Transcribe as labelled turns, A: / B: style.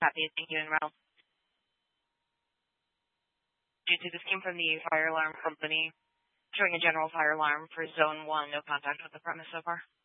A: Copy. Thank you, and Ralph. Due to this came from the fire alarm company, showing a general fire alarm for Zone 1. No contact with the premise so far.